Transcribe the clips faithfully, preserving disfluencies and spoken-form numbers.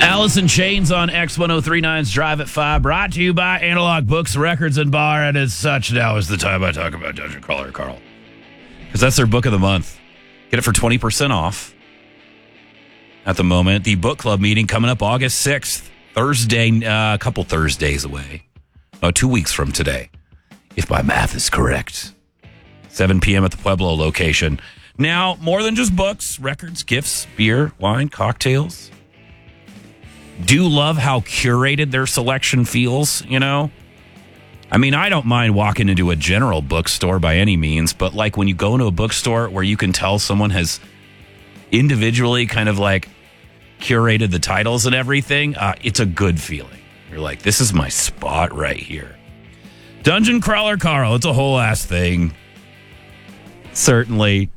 Alice in Chains on X ten thirty-nine's Drive at five, brought to you by Analog Books, Records, and Bar. And as such, now is the time I talk about Dungeon Crawler Carl. Because that's their book of the month. Get it for twenty percent off at the moment. The book club meeting coming up August sixth, Thursday, uh, a couple Thursdays away. Oh, two weeks from today, if my math is correct. seven p.m. at the Pueblo location. Now, more than just books, records, gifts, beer, wine, cocktails. Do love how curated their selection feels, you know? I mean, I don't mind walking into a general bookstore by any means, but like when you go into a bookstore where you can tell someone has individually kind of like curated the titles and everything, uh, it's a good feeling. You're like, this is my spot right here. Dungeon Crawler Carl, it's a whole ass thing. Certainly.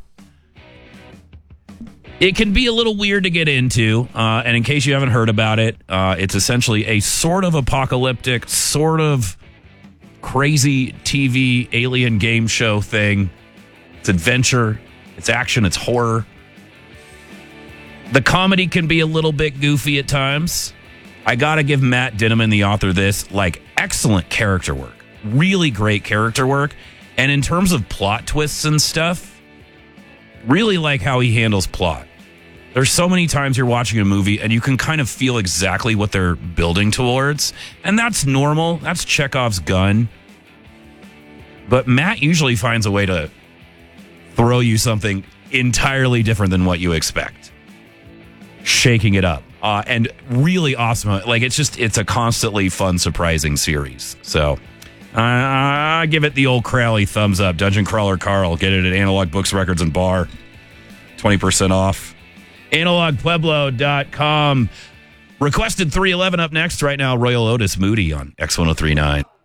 It can be a little weird to get into, uh, and in case you haven't heard about it, uh, it's essentially a sort of apocalyptic, sort of crazy T V alien game show thing. It's adventure, it's action, it's horror. The comedy can be a little bit goofy at times. I gotta give Matt Dinneman, the author of this, like excellent character work. Really great character work. And in terms of plot twists and stuff, really like how he handles plot. There's so many times you're watching a movie and you can kind of feel exactly what they're building towards. And that's normal. That's Chekhov's gun. But Matt usually finds a way to throw you something entirely different than what you expect. Shaking it up. Uh, and really awesome. Like, it's just, it's a constantly fun, surprising series. So uh, I give it the old Crowley thumbs up. Dungeon Crawler Carl. Get it at Analog Books, Records, and Bar. twenty percent off. analog pueblo dot com. Requested three eleven up next right now. Royal Otis Moody on X ten thirty-nine.